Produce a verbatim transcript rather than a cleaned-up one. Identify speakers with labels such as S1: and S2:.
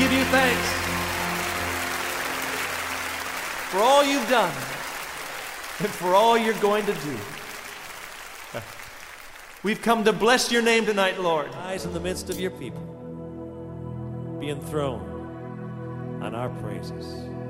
S1: give you thanks for all you've done and for all you're going to do. We've come to bless your name tonight, Lord. Eyes in the midst of your people. Be enthroned on our praises.